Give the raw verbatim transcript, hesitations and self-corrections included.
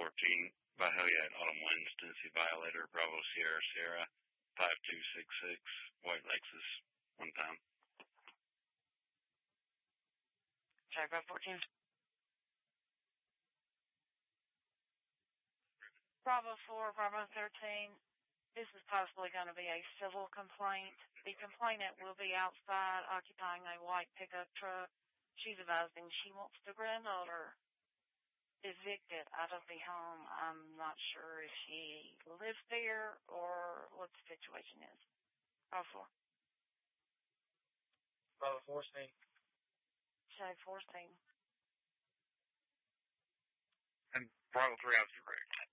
fourteen by Heliad Autumn Winds, Tennessee Violator, Bravo Sierra Sierra, five two six six, white Lexus, one time. Sorry, Bravo fourteen. Bravo four, Bravo thirteen. This is possibly going to be a civil complaint. The complainant will be outside occupying a white pickup truck. She's advising she wants the granddaughter evicted out of the home. I'm not sure if she lives there or what the situation is. Bravo four. Bravo fourteen. Say fourteen. And Bravo three, I was correct.